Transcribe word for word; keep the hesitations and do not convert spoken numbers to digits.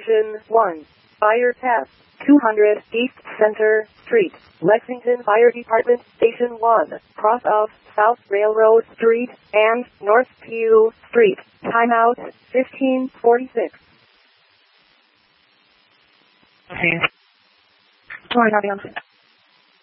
Station one. Fire test. two hundred East Center Street, Lexington Fire Department, Station one. Cross of South Railroad Street and North Pew Street. Timeout fifteen forty-six. Okay. Sorry, Navion.